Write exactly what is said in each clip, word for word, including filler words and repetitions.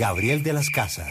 Gabriel de las Casas.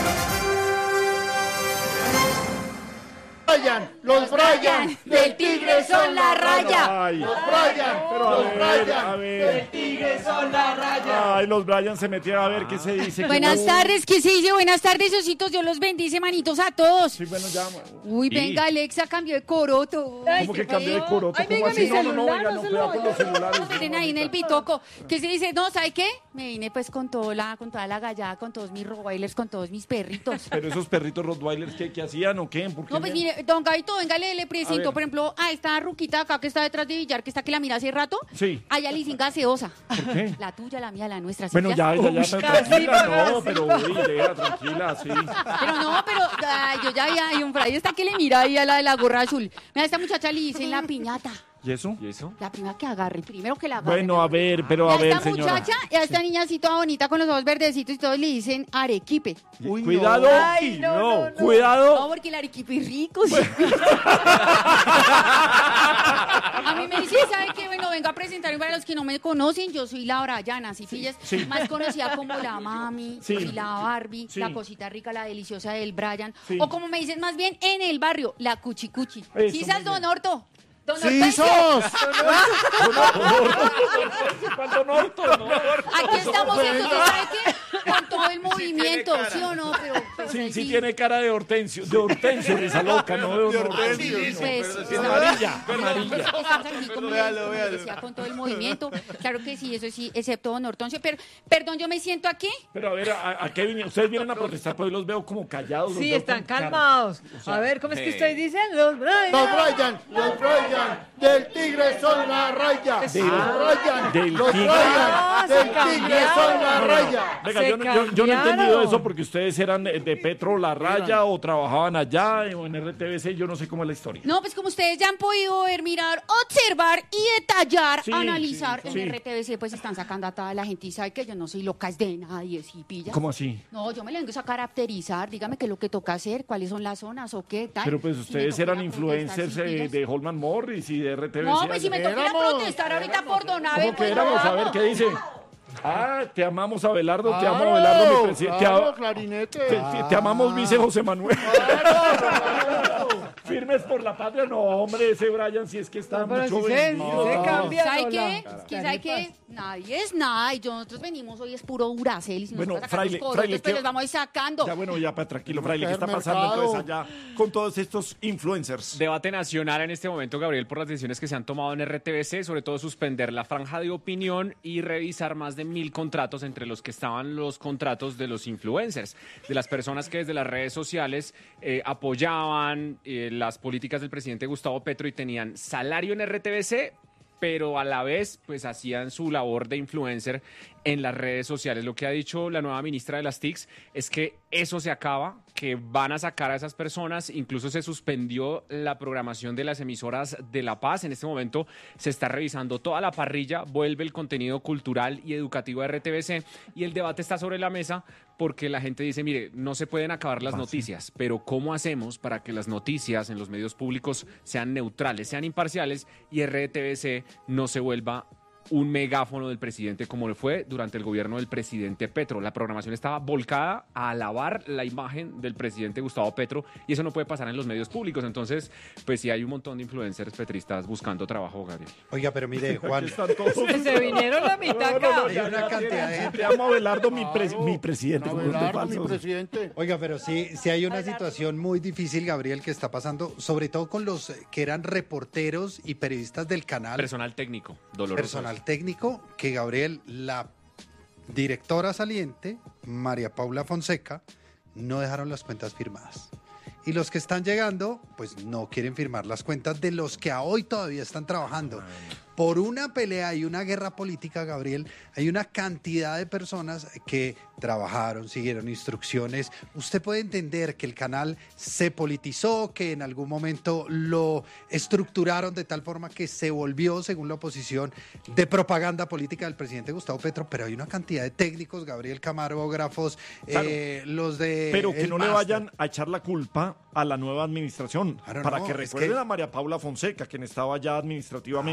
Bryan, los Bryan del Tigre son la raya. Ay. Los Bryan, Pero a los ver, Bryan a ver. del Tigre son la raya. Ay, los Bryan se metieron a ver qué se dice. Buenas no... tardes, ¿qué se dice? Buenas tardes, ositos, Dios los bendice, manitos a todos. Sí, bueno, ya. Uy, Sí. venga, Alexa cambió de coroto. ¿Cómo que cambió de coroto? Ay, ¿Cómo venga, así? mi No, no, no, celular, venga, no no, se cuidado lo con los celulares. Miren ahí en el pitoco. ¿Qué se dice? No, ¿sabe qué? Me vine pues con toda la, con toda la gallada, con todos mis rottweilers, con todos mis perritos. Pero esos perritos rottweilers, ¿qué, qué hacían o qué? ¿Por qué No, pues me- mire, don Gabito, venga, le, le A presento, ver. por ejemplo, a esta ruquita acá que está detrás de Villar, que está que la mira hace rato. Sí. A ella le dicen gaseosa. ¿Por qué? La tuya, la mía, la nuestra. ¿sí? Bueno, ya, ya, ya, Uy, pero casi, tranquila, pero no, pero uy, deja, tranquila, sí. Pero no, pero ay, yo ya vi, hay un ahí está que le mira ahí a la de la gorra azul. Mira, a esta muchacha le dicen la piñata. ¿Y eso? ¿Y eso? La prima que agarre, primero que la agarre. Bueno, a ver, pero Y a a ver, esta señora. muchacha, y a esta niña así toda bonita con los ojos verdecitos y todos le dicen arequipe. Uy, cuidado, Ay, no, no, no. cuidado. No, porque el arequipe es rico. sí. A mí me dice, ¿sabe qué? Bueno, vengo a presentarme para los que no me conocen. Yo soy la Brayana, ¿sí pillas? sí. Más conocida como la Mami, Sí. y la Barbie, Sí. la cosita rica, la deliciosa del Brian. Sí. O como me dicen más bien en el barrio, la Cuchicuchi. Eso, ¿Sí sabes, muy don Orto? Don ¡Sí Hortensio. sos! ¿Cuánto norto, no? Aquí estamos, entonces, ¿sabe qué? Con todo el movimiento, ¿sí o no? Pero, pues, Sí, sí sí. tiene cara de Hortensio, de Hortensio, de esa loca, no de Hortensio. Pues, Es amarilla, amarilla. Estamos aquí como, como les decía, con todo el movimiento. Claro que sí, eso sí, excepto don Hortensio. Pero, perdón, ¿yo me siento aquí? Pero a ver, ¿a, a qué vienen? Ustedes vienen a protestar, pero hoy los veo como callados. los Sí, veo están con cara- calmados. O sea, A ver, ¿cómo es que eh. ustedes dicen? Los Bryan. Los Bryan, los Bryan del Tigre son la raya. Del- Los Bryan, del los Tigre. Ah, Bryan se del Tigre son la cambiaron. raya. Venga, Se yo, no- yo- yo no he cambiaron. entendido eso porque ustedes eran de, de Petro La Raya o trabajaban allá o en R T V C, yo no sé cómo es la historia. No, pues como ustedes ya han podido ver, mirar, observar y detallar, Sí, analizar, sí, en sí. R T V C pues están sacando a toda la gente y sabe que yo no soy loca es de nadie, ¿sí pilla? ¿Cómo así? No, yo me lo vengo a caracterizar, dígame qué es lo que toca hacer, cuáles son las zonas o qué tal. Pero pues Si me ustedes toca ir eran a influencers protestar, ¿sí eh, pillas? de Holman Morris y de R T V C. No, pues si me toca ir a Éramos, protestar ahorita por Donave, ¿Cómo que pues éramos? lo A ver, hago. ¿qué dice? Ah, te amamos Abelardo, te amo Claro, Abelardo, mi presidente. Te, claro, a- clarinete. te- te- te amamos, vice José Manuel. Firmes por la patria, no, hombre, ese Brian sí es que está Pero mucho si se, vendido. se cambia. ¿Sabe no, qué? la- ¿Que ¿Sabe qué? Nadie es nada. Y yo, nosotros venimos hoy es puro Duracel. Y si Bueno, nos toca sacar fraile, los corotos, fraile, pues ¿qué- los vamos a ir sacando. Ya, bueno, ya, para tranquilo, Fraile, ¿qué está Supermercado. pasando entonces allá con todos estos influencers? Debate nacional en este momento, Gabriel, por las decisiones que se han tomado en R T V C, sobre todo suspender la franja de opinión y revisar más de mil contratos, entre los que estaban los contratos de los influencers, de las personas que desde las redes sociales eh, apoyaban eh, las políticas del presidente Gustavo Petro y tenían salario en R T V C, pero a la vez pues hacían su labor de influencer en las redes sociales. Lo que ha dicho la nueva ministra de las T I Cs es que eso se acaba, que van a sacar a esas personas, incluso se suspendió la programación de las emisoras de La Paz. En este momento se está revisando toda la parrilla, vuelve el contenido cultural y educativo de R T V C y el debate está sobre la mesa porque la gente dice, mire, no se pueden acabar las noticias, pero ¿cómo hacemos para que las noticias en los medios públicos sean neutrales, sean imparciales y R T V C no se vuelva un megáfono del presidente como lo fue durante el gobierno del presidente Petro? La programación estaba volcada a alabar la imagen del presidente Gustavo Petro y eso no puede pasar en los medios públicos. Entonces, pues sí hay un montón de influencers petristas buscando trabajo, Gabriel. Oiga, pero mire, Juan, Aquí están todos. Se vinieron la mitad acá. hay una cantidad de gente. Te amo, Abelardo, mi, pres- mi presidente. como los de Abelardo, mi falsos. presidente. Oiga, pero sí, sí hay una situación muy difícil, Gabriel, que está pasando, sobre todo con los eh, que eran reporteros y periodistas del canal, Personal técnico, doloroso. personal técnico, que Gabriel, la directora saliente, María Paula Fonseca, no dejaron las cuentas firmadas. Y los que están llegando, pues no quieren firmar las cuentas de los que a hoy todavía están trabajando. Por una pelea y una guerra política, Gabriel, hay una cantidad de personas que trabajaron, siguieron instrucciones. Usted puede entender que el canal se politizó, que en algún momento lo estructuraron de tal forma que se volvió, según la oposición, de propaganda política del presidente Gustavo Petro, pero hay una cantidad de técnicos, Gabriel, camarógrafos, Claro. eh, los de... Pero que el no le máster. vayan a echar la culpa a la nueva administración. Claro, para no, que es recuerden que- a María Paula Fonseca, quien estaba ya administrativamente, era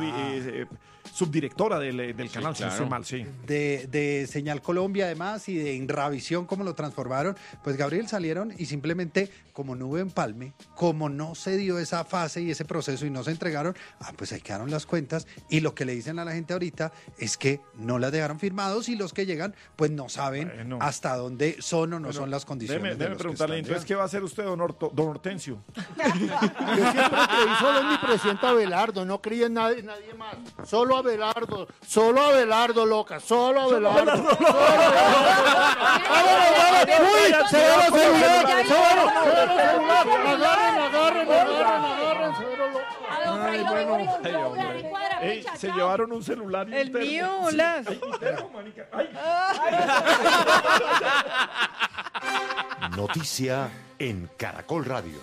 ah. eh, subdirectora del, del canal, sí, si claro. no estoy mal, sí. De, de Señal Colombia además y de Inravisión, como lo transformaron, pues Gabriel salieron y simplemente como no hubo empalme, como no se dio esa fase y ese proceso y no se entregaron, ah, pues ahí quedaron las cuentas y lo que le dicen a la gente ahorita es que no las dejaron firmados y los que llegan pues no saben bueno. hasta dónde son o no Bueno, son las condiciones. Déjeme, de déjeme los que preguntarle, están entonces, ¿qué va a hacer usted, don, Horto- don Hortensio? Yo siempre creí solo en mi presidente Abelardo, no creí en nadie, nadie más. Solo Abelardo, solo Abelardo, loca, solo Abelardo. Solo Abelardo. ¡Uy! ¡Se ve los celulares! ¡Se ve los celulares! ¡Agarren, agarren, agarren, agarren! ¡Cero loca! A don Fray lo mejor es un celular en cuadra, Ey, fecha, se chao. llevaron un celular y un El termo. mío, Sí. las. Ay, mi termo, manica. Ay. Noticia en Caracol Radio.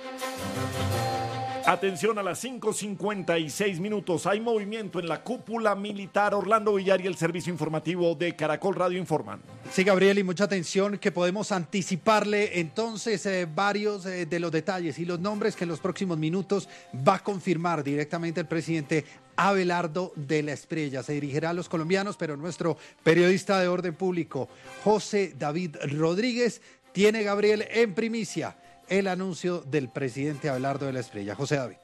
Atención, a las cinco cincuenta y seis minutos. Hay movimiento en la cúpula militar. Orlando Villar y el servicio informativo de Caracol Radio informan. Sí, Gabriel, y mucha atención que podemos anticiparle entonces eh, varios eh, de los detalles y los nombres que en los próximos minutos va a confirmar directamente el presidente Abelardo de la Espriella. Se dirigirá a los colombianos, pero nuestro periodista de orden público, José David Rodríguez, tiene, Gabriel, en primicia el anuncio del presidente Abelardo de la Espriella. José David.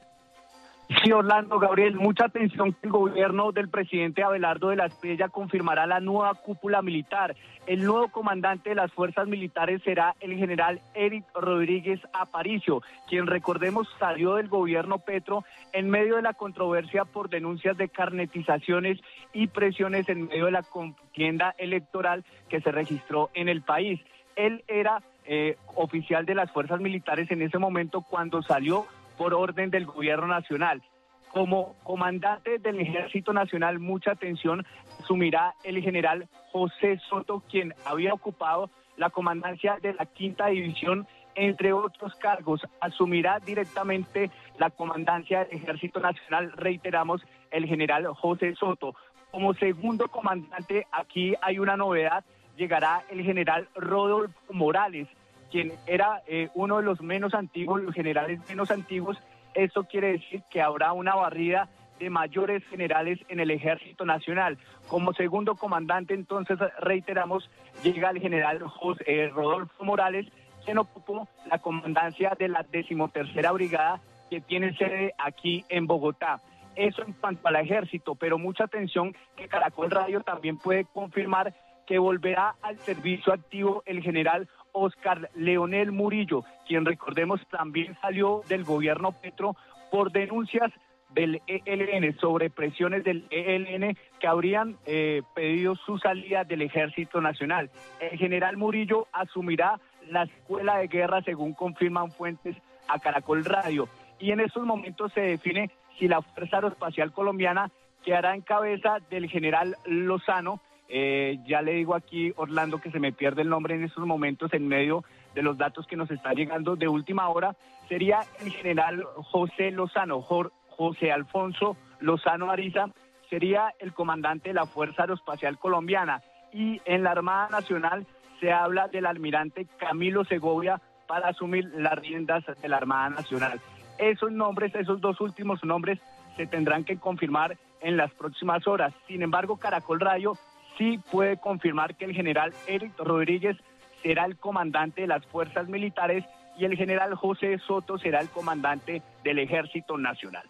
Sí, Orlando, Gabriel, mucha atención que el gobierno del presidente Abelardo de la Espriella confirmará la nueva cúpula militar. El nuevo comandante de las fuerzas militares será el general Eric Rodríguez Aparicio, quien, recordemos, salió del gobierno Petro en medio de la controversia por denuncias de carnetizaciones y presiones en medio de la contienda electoral que se registró en el país. Él era eh, oficial de las fuerzas militares en ese momento cuando salió por orden del gobierno nacional. Como comandante del Ejército Nacional, mucha atención, asumirá el general José Soto, quien había ocupado la comandancia de la Quinta División, entre otros cargos. Asumirá directamente la comandancia del Ejército Nacional, reiteramos, el general José Soto. Como segundo comandante, aquí hay una novedad, llegará el general Rodolfo Morales, quien era eh, uno de los menos antiguos, los generales menos antiguos. Esto quiere decir que habrá una barrida de mayores generales en el Ejército Nacional. Como segundo comandante, entonces, reiteramos, llega el general José, eh, Rodolfo Morales, quien ocupó la comandancia de la decimotercera Brigada, que tiene sede aquí en Bogotá. Eso en cuanto al Ejército, pero mucha atención que Caracol Radio también puede confirmar que volverá al servicio activo el general Oscar Leonel Murillo, quien, recordemos, también salió del gobierno Petro por denuncias del E L N, sobre presiones del E L N que habrían eh, pedido su salida del Ejército Nacional. El general Murillo asumirá la escuela de guerra, según confirman fuentes a Caracol Radio, y en estos momentos se define si la Fuerza Aeroespacial Colombiana quedará en cabeza del general Lozano. Eh, ya le digo aquí, Orlando, que se me pierde el nombre en estos momentos en medio de los datos que nos están llegando de última hora. Sería el general José Lozano, José Alfonso Lozano Ariza, sería el comandante de la Fuerza Aeroespacial Colombiana. Y en la Armada Nacional se habla del almirante Camilo Segovia para asumir las riendas de la Armada Nacional. Esos nombres, esos dos últimos nombres, se tendrán que confirmar en las próximas horas. Sin embargo, Caracol Radio sí puede confirmar que el general Eric Rodríguez será el comandante de las fuerzas militares y el general José Soto será el comandante del Ejército Nacional.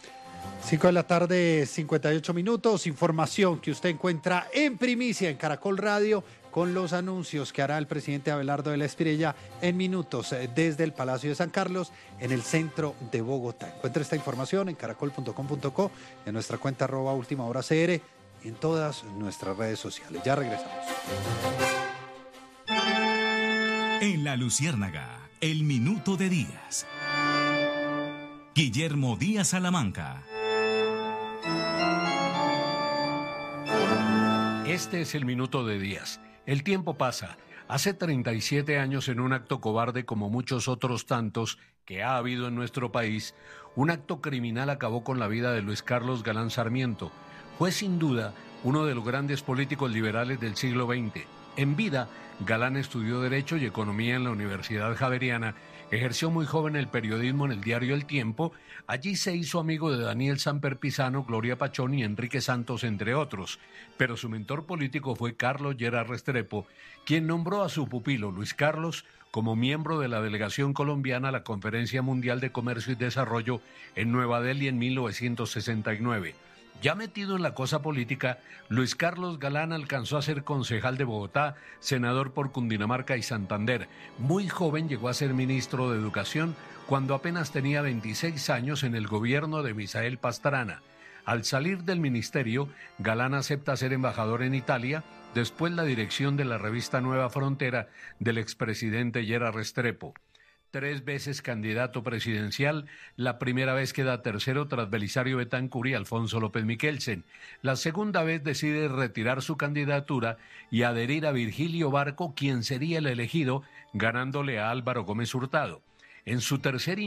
cinco de la tarde, cincuenta y ocho minutos. Información que usted encuentra en primicia en Caracol Radio con los anuncios que hará el presidente Abelardo de la Espriella en minutos eh, desde el Palacio de San Carlos en el centro de Bogotá. Encuentre esta información en caracol punto com punto co, en nuestra cuenta arroba última hora C R, en todas nuestras redes sociales. Ya regresamos. En La Luciérnaga, el minuto de Díaz. Guillermo Díaz Salamanca. Este es el minuto de Díaz. El tiempo pasa. Hace treinta y siete años, en un acto cobarde como muchos otros tantos que ha habido en nuestro país, un acto criminal acabó con la vida de Luis Carlos Galán Sarmiento. Fue sin duda uno de los grandes políticos liberales del siglo veinte. En vida, Galán estudió Derecho y Economía en la Universidad Javeriana. Ejerció muy joven el periodismo en el diario El Tiempo. Allí se hizo amigo de Daniel Samper Pizano, Gloria Pachón y Enrique Santos, entre otros. Pero su mentor político fue Carlos Lleras Restrepo, quien nombró a su pupilo, Luis Carlos, como miembro de la delegación colombiana a la Conferencia Mundial de Comercio y Desarrollo en Nueva Delhi en mil novecientos sesenta y nueve. Ya metido en la cosa política, Luis Carlos Galán alcanzó a ser concejal de Bogotá, senador por Cundinamarca y Santander. Muy joven llegó a ser ministro de Educación cuando apenas tenía veintiséis años en el gobierno de Misael Pastrana. Al salir del ministerio, Galán acepta ser embajador en Italia, después la dirección de la revista Nueva Frontera del expresidente Lleras Restrepo. Tres veces candidato presidencial, la primera vez queda tercero tras Belisario Betancur y Alfonso López Michelsen. La segunda vez decide retirar su candidatura y adherir a Virgilio Barco, quien sería el elegido, ganándole a Álvaro Gómez Hurtado. En su tercer